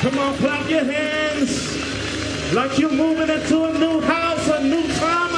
Come on, clap your hands like you're moving into a new house, a new time